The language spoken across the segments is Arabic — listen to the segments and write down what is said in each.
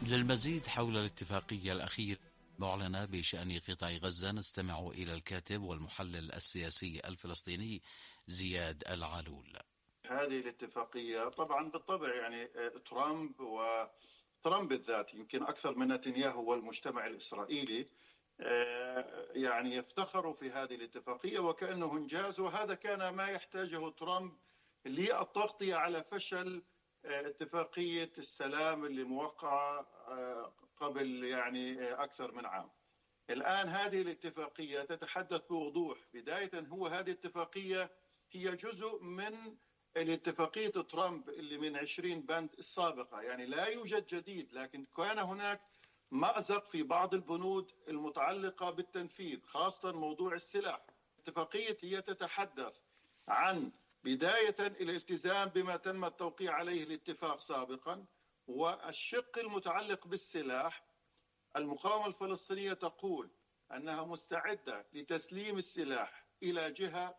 للمزيد حول الاتفاقية الأخيرة معلنة بشأن قطاع غزة نستمع إلى الكاتب والمحلل السياسي الفلسطيني زياد العلول. هذه الاتفاقية طبعا بالطبع يعني ترامب بالذات يمكن أكثر من نتنياهو والمجتمع الإسرائيلي يعني يفتخروا في هذه الاتفاقية وكأنه إنجاز، وهذا كان ما يحتاجه ترامب للتغطية على فشل اتفاقية السلام اللي موقعة قبل يعني أكثر من عام. الآن هذه الاتفاقية تتحدث بوضوح بداية هذه الاتفاقية هي جزء من الاتفاقية ترامب اللي من 20 بند السابقة، يعني لا يوجد جديد، لكن كان هناك مأزق في بعض البنود المتعلقة بالتنفيذ خاصة موضوع السلاح. الاتفاقية هي تتحدث عن بداية الالتزام بما تم التوقيع عليه الاتفاق سابقا، والشق المتعلق بالسلاح المقاومة الفلسطينية تقول أنها مستعدة لتسليم السلاح إلى جهة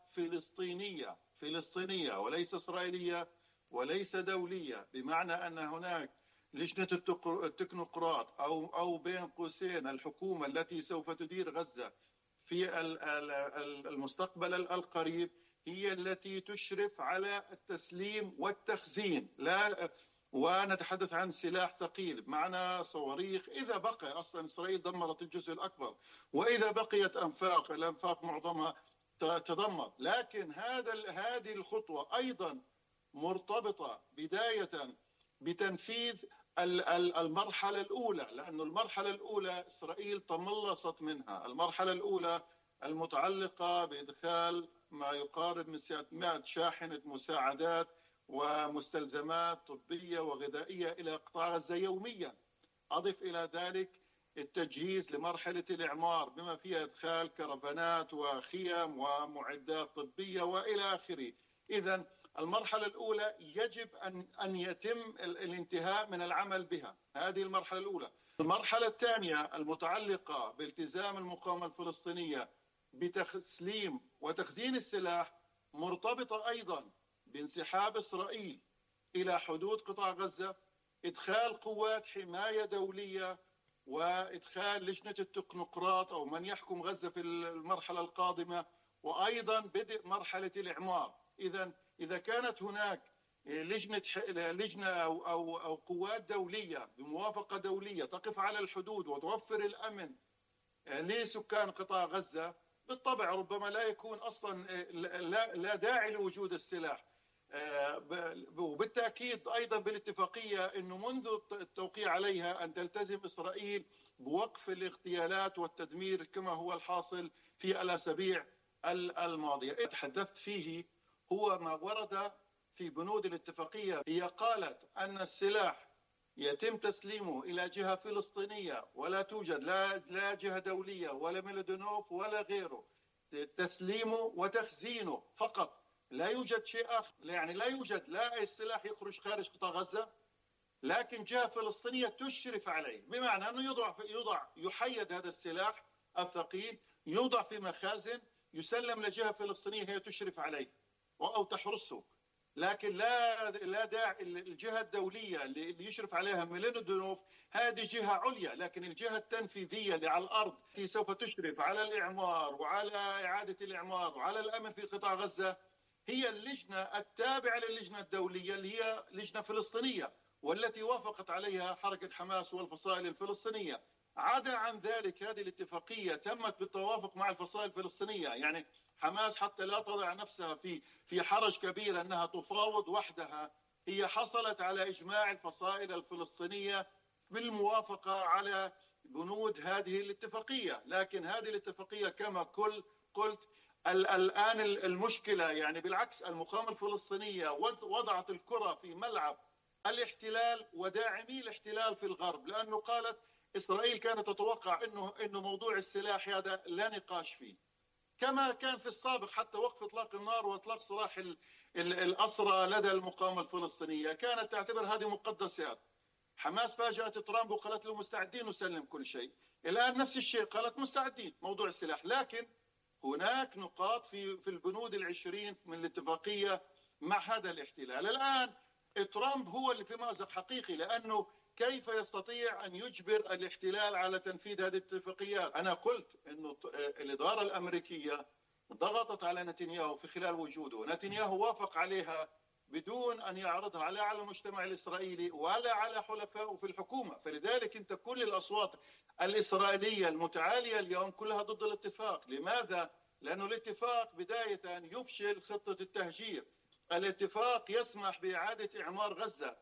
فلسطينية وليس إسرائيلية وليس دولية، بمعنى أن هناك لجنة التكنوقراط أو بين قوسين الحكومة التي سوف تدير غزة في المستقبل القريب هي التي تشرف على التسليم والتخزين، ونتحدث عن سلاح ثقيل بمعنى صواريخ إذا بقي. أصلا إسرائيل دمرت الجزء الأكبر، وإذا بقيت الأنفاق معظمها تدمر. لكن هذه الخطوة أيضا مرتبطة بداية بتنفيذ المرحلة الأولى، لأن المرحلة الأولى إسرائيل تملصت منها. المرحلة الأولى المتعلقة بإدخال ما يقارب من 600 شاحنة مساعدات ومستلزمات طبية وغذائية إلى قطاع غزة يوميا. أضف إلى ذلك التجهيز لمرحلة الإعمار بما فيها إدخال كرفانات وخيم ومعدات طبية وإلى آخره. إذن المرحلة الأولى يجب أن يتم الانتهاء من العمل بها، هذه المرحلة الأولى. المرحلة الثانية المتعلقة بالتزام المقاومة الفلسطينية بتسليم وتخزين السلاح مرتبطة أيضا بانسحاب إسرائيل إلى حدود قطاع غزة، إدخال قوات حماية دولية، وإدخال لجنة التكنوقراط أو من يحكم غزة في المرحلة القادمة، وأيضا بدء مرحلة الإعمار. إذا كانت هناك لجنة أو قوات دولية بموافقة دولية تقف على الحدود وتوفر الأمن لسكان قطاع غزة، بالطبع ربما لا يكون أصلا لا داعي لوجود السلاح. وبالتأكيد أيضا بالاتفاقية أنه منذ التوقيع عليها أن تلتزم إسرائيل بوقف الاغتيالات والتدمير كما هو الحاصل في الأسابيع الماضية. تحدثت فيه هو ما ورد في بنود الاتفاقية. هي قالت أن السلاح يتم تسليمه إلى جهة فلسطينية ولا توجد لا جهة دولية ولا ميلودونوف ولا غيره، تسليمه وتخزينه فقط، لا يوجد شيء آخر. يعني لا يوجد لا السلاح يخرج خارج قطاع غزة، لكن جهة فلسطينية تشرف عليه، بمعنى أنه يحيد هذا السلاح الثقيل، يوضع في مخازن، يسلم لجهة فلسطينية هي تشرف عليه أو تحرسه. لكن لا داعي الجهة الدولية اللي يشرف عليها ميلودونوف هذه جهة عليا، لكن الجهة التنفيذية اللي على الأرض التي سوف تشرف على الإعمار وعلى إعادة الإعمار وعلى الأمن في قطاع غزة هي اللجنة التابعة للجنة الدولية اللي هي لجنة فلسطينية، والتي وافقت عليها حركة حماس والفصائل الفلسطينية. عدا عن ذلك هذه الاتفاقية تمت بالتوافق مع الفصائل الفلسطينية، يعني حماس حتى لا تضع نفسها في حرج كبير أنها تفاوض وحدها، هي حصلت على إجماع الفصائل الفلسطينية بالموافقة على بنود هذه الاتفاقية. لكن هذه الاتفاقية كما قلت الآن المشكلة يعني بالعكس، المقاومة الفلسطينية وضعت الكرة في ملعب الاحتلال وداعمي الاحتلال في الغرب، لأنه قالت إسرائيل كانت تتوقع أنه موضوع السلاح هذا لا نقاش فيه، كما كان في السابق حتى وقف إطلاق النار وإطلاق سراح الأسرى لدى المقاومة الفلسطينية كانت تعتبر هذه مقدسات. حماس فاجأت ترامب وقالت له مستعدين نسلم كل شيء، الآن نفس الشيء قالت مستعدين موضوع السلاح. لكن هناك نقاط في البنود 20 من الاتفاقية مع هذا الاحتلال. الآن ترامب هو اللي في مأزق حقيقي، لأنه كيف يستطيع أن يجبر الاحتلال على تنفيذ هذه الاتفاقيات؟ أنا قلت أنه الإدارة الأمريكية ضغطت على نتنياهو في خلال وجوده، نتنياهو وافق عليها بدون أن يعرضها لا على المجتمع الإسرائيلي ولا على حلفائه في الحكومة. فلذلك أنت كل الأصوات الإسرائيلية المتعالية اليوم كلها ضد الاتفاق. لماذا؟ لأنه الاتفاق بداية يفشل خطة التهجير، الاتفاق يسمح بإعادة إعمار غزة،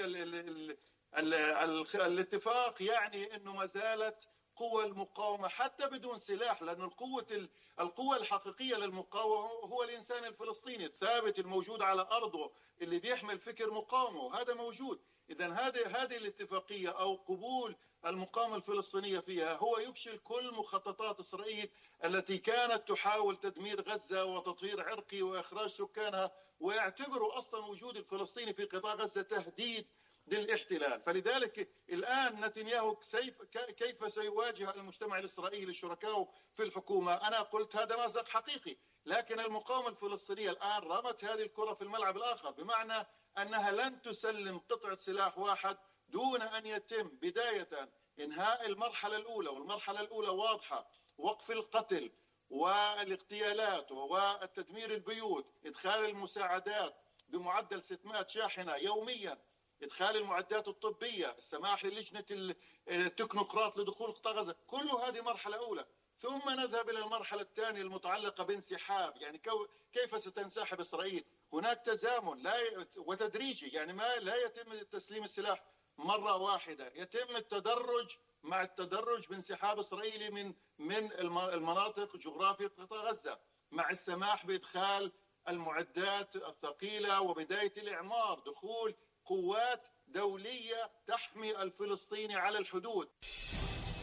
الاتفاق يعني أنه ما زالت قوى المقاومة حتى بدون سلاح، لأن القوة الحقيقية للمقاومة هو الإنسان الفلسطيني الثابت الموجود على أرضه اللي بيحمل فكر مقاومة، وهذا موجود. إذا هذه الاتفاقية أو قبول المقاومة الفلسطينية فيها هو يفشل كل مخططات إسرائيل التي كانت تحاول تدمير غزة وتطهير عرقي وإخراج سكانها، ويعتبروا أصلا وجود الفلسطيني في قطاع غزة تهديد للاحتلال. فلذلك الآن نتنياهو كيف سيواجه المجتمع الإسرائيلي شركائه في الحكومة؟ أنا قلت هذا مأزق حقيقي، لكن المقاومة الفلسطينية الآن رمت هذه الكرة في الملعب الآخر، بمعنى أنها لن تسلم قطعة سلاح واحد دون أن يتم بداية إنهاء المرحلة الأولى، والمرحلة الأولى واضحة: وقف القتل والاغتيالات والتدمير البيوت، إدخال المساعدات بمعدل 600 شاحنة يوميا، إدخال المعدات الطبية، السماح للجنة التكنوقراط لدخول قطاع غزة. كل هذه مرحلة أولى، ثم نذهب إلى المرحلة الثانية المتعلقة بانسحاب. يعني كيف ستنسحب إسرائيل؟ هناك تزامن وتدريجي، يعني لا يتم تسليم السلاح مرة واحدة، يتم التدرج مع التدرج بانسحاب إسرائيلي من المناطق جغرافية قطاع غزة، مع السماح بإدخال المعدات الثقيلة وبداية الإعمار، دخول قوات دولية تحمي الفلسطيني على الحدود.